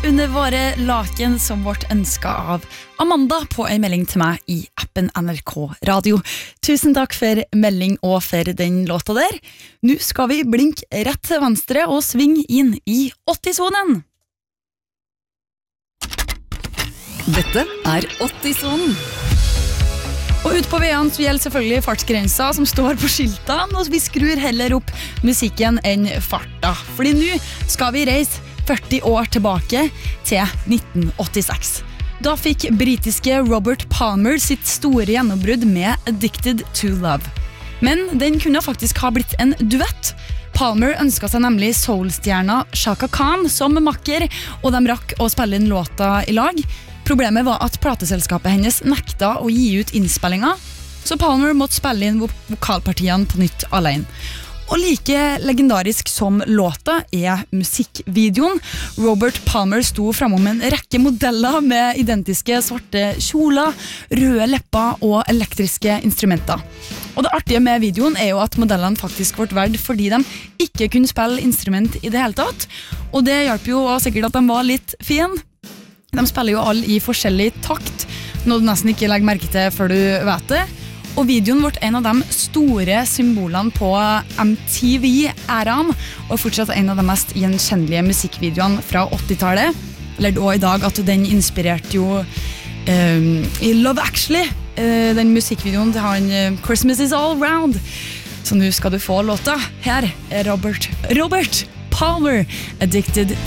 under våre laken som vårt ønska av Amanda på en melding til meg i appen NRK Radio. Tusen takk for melding og for den låta der. Nå skal vi blinke rett til venstre og svinge inn i 80-sonen. Dette er 80-sonen. Og ut på veiene så gjelder selvfølgelig fartsgrenser som står på skiltene, og vi skrur heller opp musikken enn farta. Fordi nå skal vi reise 40 år tilbake til 1986. Da fikk britiske Robert Palmer sitt store gjennombrudd med Addicted to Love. Men den kunne faktisk ha blitt en duett. Palmer ønsket seg nemlig soulstjerna Chaka Khan som makker, og de rakk å spille inn låta i lag. Problemet var at plateselskapet hennes nekta å gi ut innspillinger, så Palmer måtte spille inn vokalpartiene på nytt alene. Og like legendarisk som låta er musikkvideoen. Robert Palmer sto framom en rekke modeller med identiske svarte kjoler, røde lepper og elektriske instrumenter. Og det artige med videoen er jo at modellene faktisk ble valgt fordi de ikke kunne spille instrument i det hele tatt. Og det hjalp jo sikkert at de var litt fine. De spiller jo alle i forskjellig takt, noe du nesten ikke legger merke til før du vet det. Og videoen ble en av de store symbolene på MTV-æraen, og fortsatt en av de mest gjenkjennelige musikkvideoene fra 80-tallet. Lærte også i dag at den inspirerte jo i Love Actually, den musikkvideoen til han Christmas is all round. Så nå skal du få låta. Her er Robert Palmer, Addicted